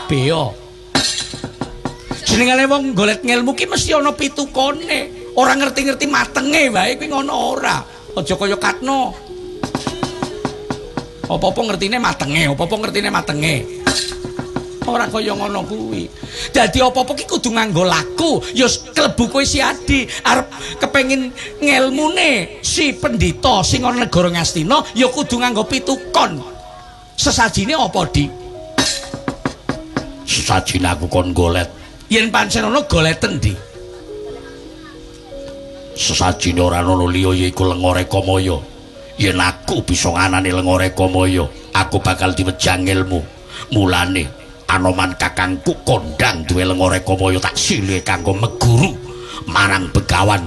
beo. Jenengane wong golek ngelmu ki mesti ana pitukone. Ora ngerti-ngerti matenge wae kuwi ngono ora. Aja kaya Katno. Apa-apa ngertine matenge. Ora kaya ngono kuwi. Dadi apa-apa ki kudu nganggo laku. Ya klebu kowe si Adi arep kepengin ngelmune si pendhita sing ana negara Ngastina ya kudu nganggo pitukon. Sesajine apa, Di? Sesajine aku kon golet. Yen pancen ana goleten, Di. Sesajine ora ana liya yaiku Lengore Kamaya. Yen aku bisa nganani Lengore Kamaya, aku bakal diwejang ilmu. Mulane Anoman kakangku kondang duwe Lengore Kamaya tak silih kanggo meguru marang Begawan